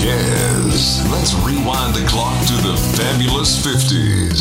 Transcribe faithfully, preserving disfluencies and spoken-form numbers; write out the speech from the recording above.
cares? Let's rewind the clock to the fabulous fifties.